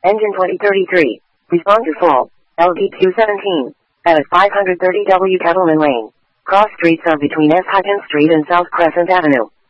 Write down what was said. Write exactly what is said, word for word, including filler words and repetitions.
Engine twenty thirty-three. Respond to fault. L D two seventeen. At five thirty W Kettleman Lane. Cross streets are between S. Hutchins Street and South Crescent Avenue.